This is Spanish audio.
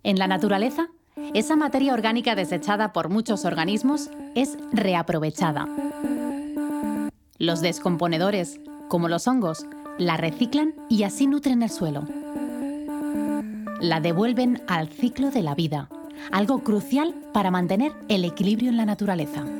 En la naturaleza, esa materia orgánica desechada por muchos organismos es reaprovechada. Los descomponedores, como los hongos, la reciclan y así nutren el suelo. La devuelven al ciclo de la vida, algo crucial para mantener el equilibrio en la naturaleza.